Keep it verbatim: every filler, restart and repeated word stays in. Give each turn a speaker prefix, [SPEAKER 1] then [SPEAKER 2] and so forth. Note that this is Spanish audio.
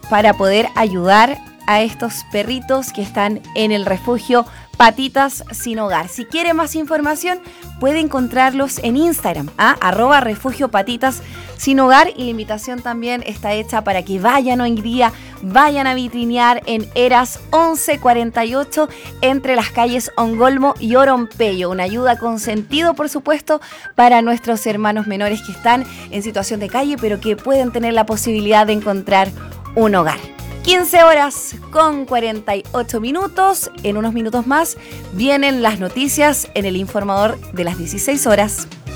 [SPEAKER 1] para poder ayudar a estos perritos que están en el refugio Patitas Sin Hogar. Si quiere más información, puede encontrarlos en Instagram, ¿ah? arroba refugio Patitas Sin Hogar, y la invitación también está hecha para que vayan hoy día, vayan a vitrinear en Eras once cuarenta y ocho entre las calles Ongolmo y Orompeyo. Una ayuda con sentido, por supuesto, para nuestros hermanos menores que están en situación de calle, pero que pueden tener la posibilidad de encontrar un hogar. quince horas con cuarenta y ocho minutos. En unos minutos más vienen las noticias en el informador de las dieciséis horas.